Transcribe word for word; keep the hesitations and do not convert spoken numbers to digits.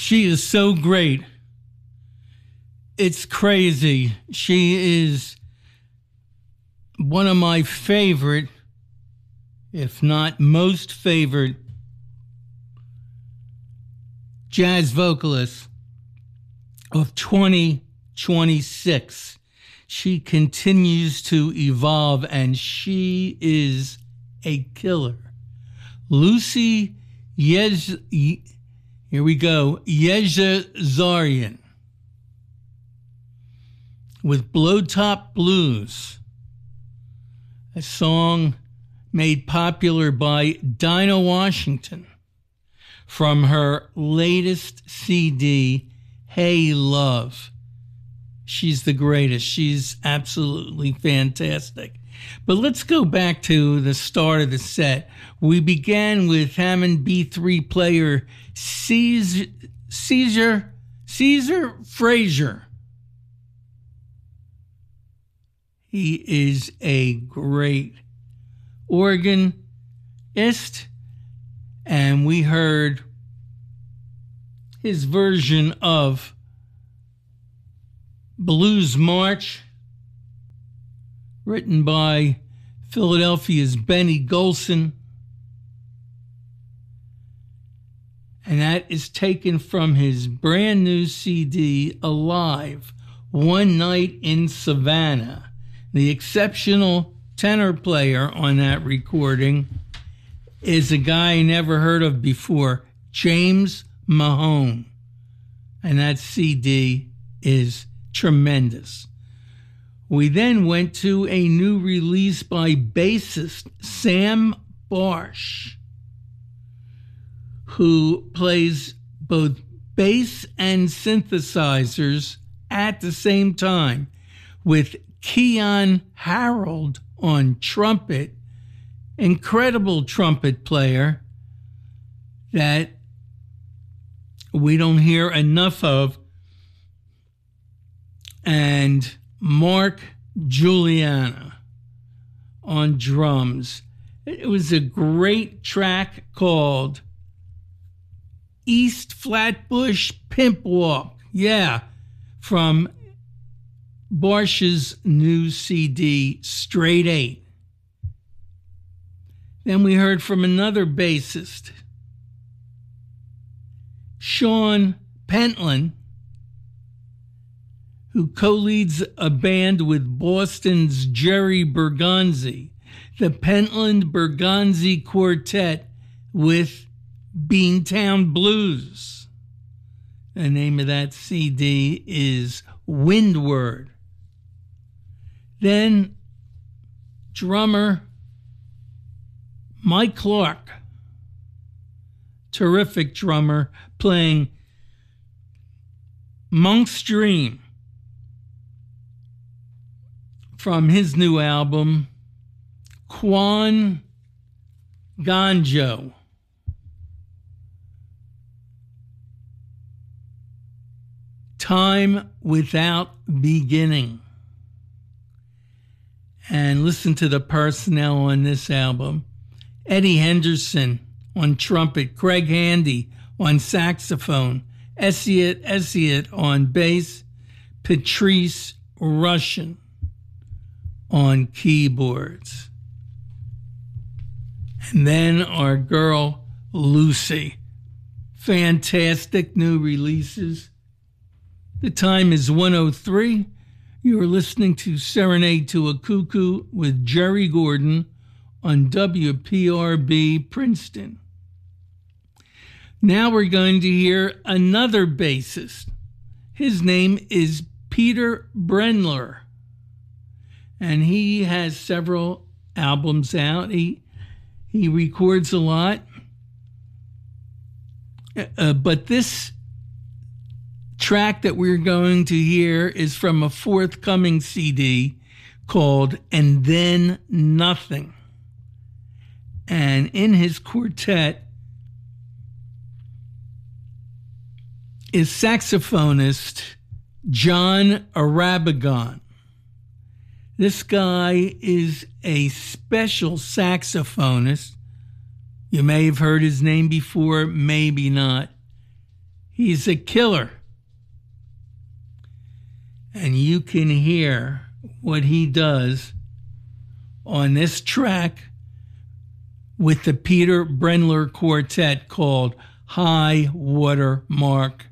She is so great. It's crazy. She is one of my favorite, if not most favorite, jazz vocalists of twenty twenty-six. She continues to evolve, and she is a killer. Lucy Yez, here we go, Yezhazarian with Blowtop Blues, a song made popular by Dinah Washington from her latest C D, Hey Love. She's the greatest. She's absolutely fantastic. But let's go back to the start of the set. We began with Hammond B three player Caesar, Caesar, Caesar Frazier. He is a great organist, and we heard his version of Blues March, written by Philadelphia's Benny Golson. And that is taken from his brand new C D, Alive, One Night in Savannah. The exceptional tenor player on that recording is a guy I never heard of before, James Mahone. And that C D is tremendous. We then went to a new release by bassist Sam Barsh, who plays both bass and synthesizers at the same time, with Keon Harold on trumpet, incredible trumpet player that we don't hear enough of, and Mark Juliana on drums. It was a great track called East Flatbush Pimp Walk. Yeah, from Barsh's new C D, Straight Eight. Then we heard from another bassist, Sean Pentland, who co-leads a band with Boston's Jerry Bergonzi, the Pentland Bergonzi Quartet with Beantown Blues. The name of that C D is Windward. Then drummer Mike Clark, terrific drummer, playing Monk's Dream from his new album, Quan Ganjo. Time Without Beginning. And listen to the personnel on this album. Eddie Henderson on trumpet, Craig Handy on saxophone, Essiet Essiet on bass, Patrice Russian on keyboards. And then our girl, Lucy. Fantastic new releases. The time is one oh three. You are listening to Serenade to a Cuckoo with Jerry Gordon on W P R B Princeton. Now we're going to hear another bassist. His name is Peter Brendler, and he has several albums out. He he records a lot, uh, but this track that we're going to hear is from a forthcoming C D called And Then Nothing. And in his quartet is saxophonist John Arabagon. This guy is a special saxophonist. You may have heard his name before, maybe not. He's a killer. And you can hear what he does on this track with the Peter Brendler Quartet called High Water Mark.